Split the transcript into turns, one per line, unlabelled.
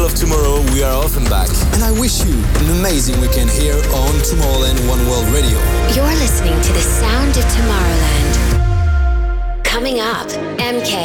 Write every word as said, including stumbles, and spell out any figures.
Middle of Tomorrow, we are off and back. And I wish you an amazing weekend here on Tomorrowland One World Radio.
You're listening to the sound of Tomorrowland. Coming up, M K.